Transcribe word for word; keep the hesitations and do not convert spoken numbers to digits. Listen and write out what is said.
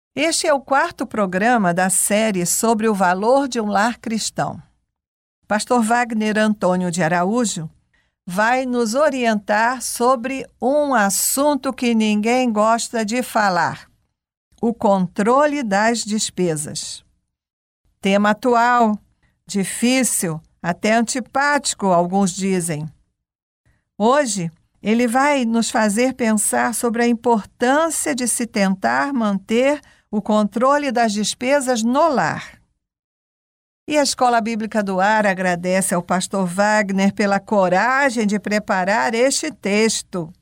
Este é o quarto programa da série sobre o valor de um lar cristão. Pastor Wagner Antônio de Araújo vai nos orientar sobre um assunto que ninguém gosta de falar: o controle das despesas. Tema atual, difícil, até antipático, alguns dizem. Hoje, ele vai nos fazer pensar sobre a importância de se tentar manter o controle das despesas no lar. E a Escola Bíblica do Ar agradece ao pastor Wagner pela coragem de preparar este texto.